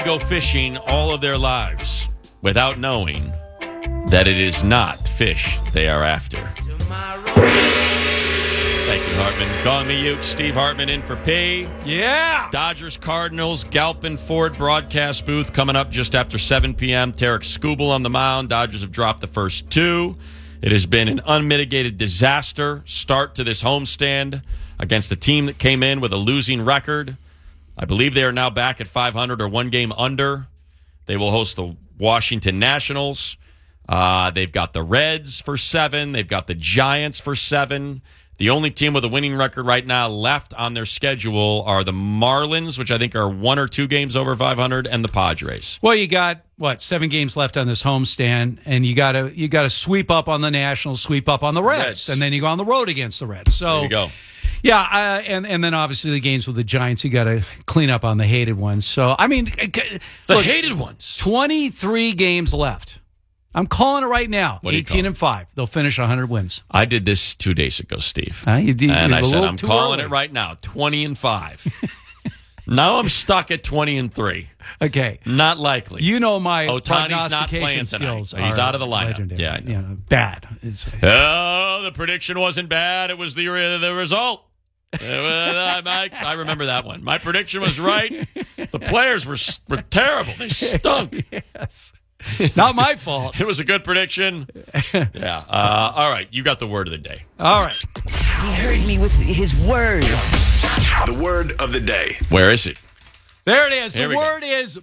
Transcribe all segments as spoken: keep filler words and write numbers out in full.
go fishing all of their lives without knowing that it is not fish they are after. Thank you, Hartman. Gong to you, Steve Hartman in for P. Yeah. Dodgers, Cardinals, Galpin Ford broadcast booth coming up just after seven p.m. Tarek Skubal on the mound. Dodgers have dropped the first two. It has been an unmitigated disaster start to this homestand against a team that came in with a losing record. I believe they are now back at five hundred or one game under. They will host the Washington Nationals. Uh, they've got the Reds for seven. They've got the Giants for seven. The only team with a winning record right now left on their schedule are the Marlins, which I think are one or two games over five hundred, and the Padres. Well, you got, what, seven games left on this homestand, and you got to you got to sweep up on the Nationals, sweep up on the Reds, Reds, and then you go on the road against the Reds. So there you go. Yeah, uh, and, and then obviously the games with the Giants, you got to clean up on the hated ones. So, I mean, the look, hated ones. twenty-three games left. I'm calling it right now. What do you eighteen call and five. They'll finish one hundred wins. I did this two days ago, Steve. Uh, you, you, and I said, I'm too calling early. it right now, twenty and five. Now I'm stuck at twenty and three. Okay. Not likely. You know my Ohtani's not prognostication playing tonight. skills. He's are out of the lineup. legendary. Yeah, I know. You know, bad. It's, Oh, the prediction wasn't bad. It was the the result. I, I remember that one. My prediction was right. The players were were terrible. They stunk. Yes. Not my fault. It was a good prediction. Yeah. Uh, all right. You got the word of the day. All right. He heard me with his words. The word of the day. Where is it? There it is. Here The we go. word is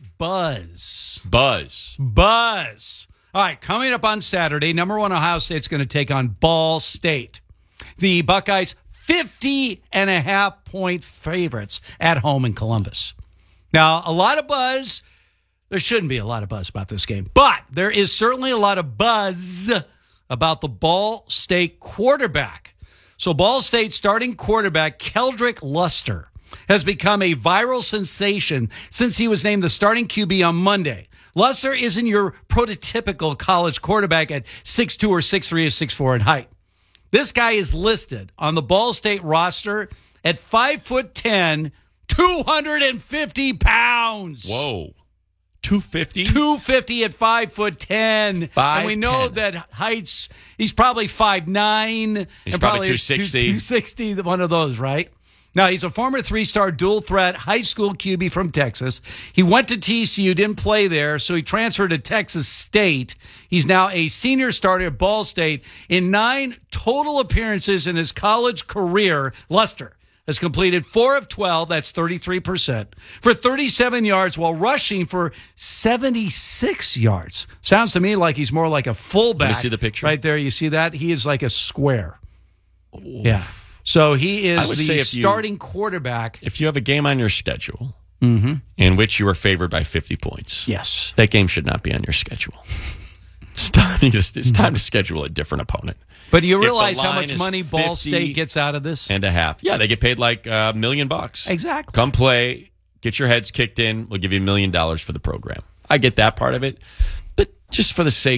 buzz. Buzz. Buzz. All right. Coming up on Saturday, number one Ohio State's going to take on Ball State. The Buckeyes, fifty and a half point favorites at home in Columbus. Now, a lot of buzz. There shouldn't be a lot of buzz about this game, but there is certainly a lot of buzz about the Ball State quarterback. So Ball State starting quarterback Keldrick Luster has become a viral sensation since he was named the starting Q B on Monday. Luster isn't your prototypical college quarterback at six two or six three or six four in height. This guy is listed on the Ball State roster at five foot ten, two hundred fifty pounds. Whoa. two fifty? two fifty at five foot ten. five and we know ten. that heights, he's probably five nine. He's and probably two sixty. two sixty, one of those, right? Now, he's a former three-star dual-threat high school Q B from Texas. He went to T C U, didn't play there, so he transferred to Texas State. He's now a senior starter at Ball State. In nine total appearances in his college career, Luster has completed four of twelve, that's thirty-three percent, for thirty-seven yards while rushing for seventy-six yards. Sounds to me like he's more like a fullback. Let me see the picture. Right there, you see that? He is like a square. Ooh. Yeah. So he I is would the say if you- starting quarterback. If you have a game on your schedule Mm-hmm. in which you are favored by fifty points, Yes. that game should not be on your schedule. It's time, it's time to schedule a different opponent. But do you If the realize how line much is money Ball fifty State gets out of this? And a half. Yeah, they get paid like a million bucks. Exactly. Come play, get your heads kicked in. We'll give you a million dollars for the program. I get that part of it. But just for the sake